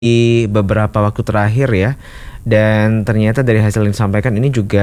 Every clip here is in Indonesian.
di beberapa waktu terakhir ya, dan ternyata dari hasil yang disampaikan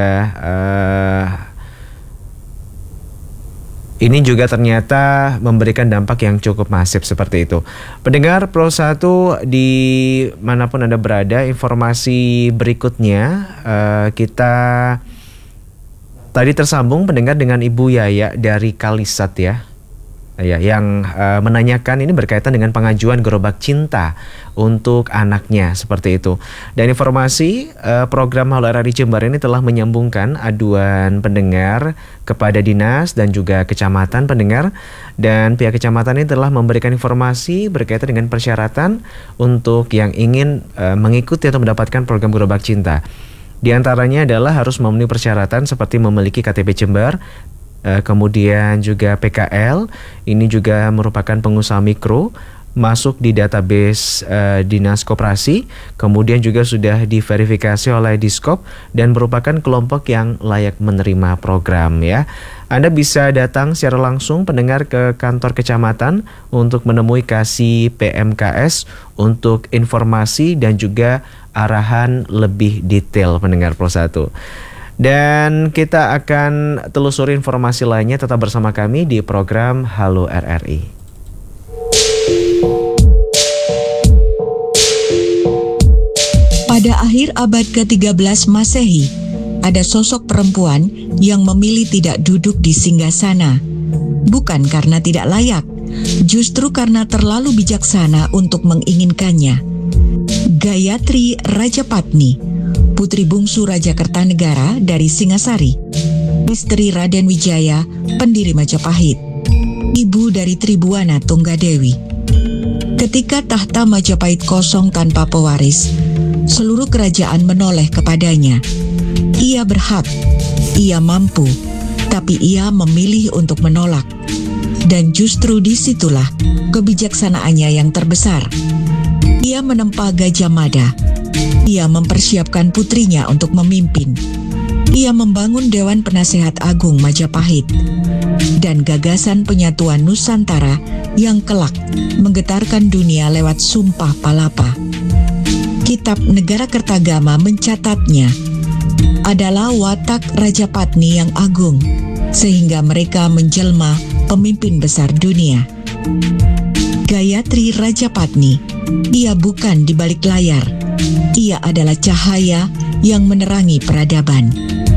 ini juga ternyata memberikan dampak yang cukup masif seperti itu. Pendengar Pro 1 di manapun Anda berada, informasi berikutnya kita tadi tersambung pendengar dengan Ibu Yaya dari Kalisat ya. Yang menanyakan ini berkaitan dengan pengajuan gerobak cinta untuk anaknya seperti itu. Dan informasi program Halo RRI Jember ini telah menyambungkan aduan pendengar kepada dinas dan juga kecamatan pendengar, dan pihak kecamatan ini telah memberikan informasi berkaitan dengan persyaratan untuk yang ingin mengikuti atau mendapatkan program gerobak cinta. Di antaranya adalah harus memenuhi persyaratan seperti memiliki KTP Jember, kemudian juga PKL, ini juga merupakan pengusaha mikro, masuk di database Dinas Koperasi, kemudian juga sudah diverifikasi oleh Diskop dan merupakan kelompok yang layak menerima program ya. Anda bisa datang secara langsung pendengar ke kantor kecamatan untuk menemui Kasih PMKS untuk informasi dan juga arahan lebih detail pendengar Pro 1. Dan kita akan telusuri informasi lainnya, tetap bersama kami di program Halo RRI. Pada akhir abad ke-13 Masehi, ada sosok perempuan yang memilih tidak duduk di singgasana. Bukan karena tidak layak, justru karena terlalu bijaksana untuk menginginkannya. Gayatri Rajapatni, putri bungsu Raja Kertanegara dari Singasari, istri Raden Wijaya, pendiri Majapahit, ibu dari Tribuana Tunggadewi. Ketika tahta Majapahit kosong tanpa pewaris, seluruh kerajaan menoleh kepadanya. Ia berhak, ia mampu, tapi ia memilih untuk menolak. Dan justru disitulah kebijaksanaannya yang terbesar. Ia menempa Gajah Mada. Ia mempersiapkan putrinya untuk memimpin. Ia membangun Dewan Penasehat Agung Majapahit dan gagasan penyatuan Nusantara yang kelak menggetarkan dunia lewat Sumpah Palapa. Kitab Negara Kertagama mencatatnya adalah watak Rajapatni yang agung, sehingga mereka menjelma pemimpin besar dunia. Gayatri Rajapatni, ia bukan di balik layar. Ia adalah cahaya yang menerangi peradaban.